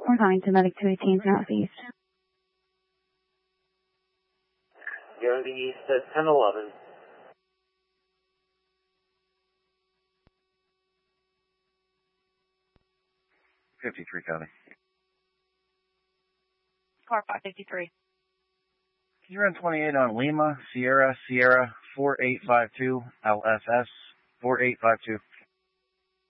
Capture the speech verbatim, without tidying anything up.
We're going to Medic two eighteen Southeast. Going to East at ten eleven. fifty-three County. Car five fifty-three. Can you run twenty-eight on Lima, Sierra, Sierra, four eight five two, L S S, four eight five two.